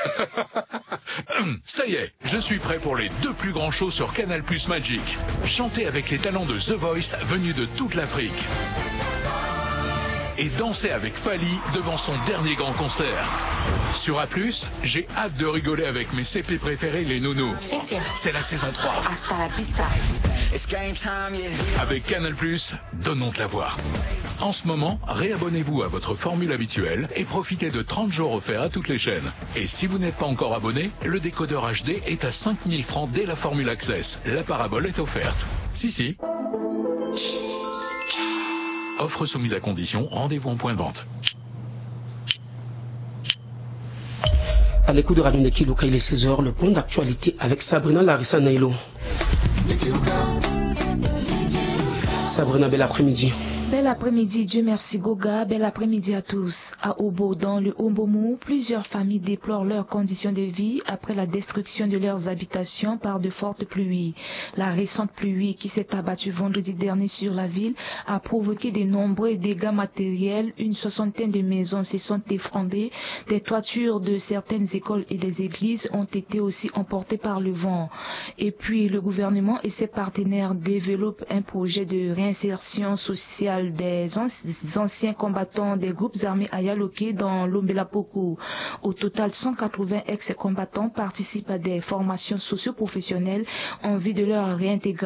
Ça y est, je suis prêt pour les 2 plus grands shows sur Canal+ Magic. Chantez avec les talents de The Voice venus de toute l'Afrique. Et danser avec Fally devant son dernier grand concert. Sur A+, j'ai hâte de rigoler avec mes CP préférés, les nounous. C'est la saison 3. Hasta la pista. Avec Canal+, donnons de la voix. En ce moment, réabonnez-vous à votre formule habituelle et profitez de 30 jours offerts à toutes les chaînes. Et si vous n'êtes pas encore abonné, le décodeur HD est à 5000 francs dès la formule Access. La parabole est offerte. Si. Offre soumise à condition, rendez-vous en point de vente. À l'écoute de Radio Nekiluka, il est 16h, le point d'actualité avec Sabrina Larissa Nailo. Sabrina, bel après-midi. Bel après-midi, Dieu merci Goga, bel après-midi à tous. À Obo, dans le Ombomou, plusieurs familles déplorent leurs conditions de vie après la destruction de leurs habitations par de fortes pluies. La récente pluie qui s'est abattue vendredi dernier sur la ville a provoqué de nombreux dégâts matériels. Une soixantaine de maisons se sont effondrées. Des toitures de certaines écoles et des églises ont été aussi emportées par le vent. Et puis, le gouvernement et ses partenaires développent un projet de réinsertion sociale des anciens combattants des groupes armés à Yaloké dans l'Ombela-Poko. Au total, 180 ex-combattants participent à des formations socio-professionnelles en vue de leur réintégration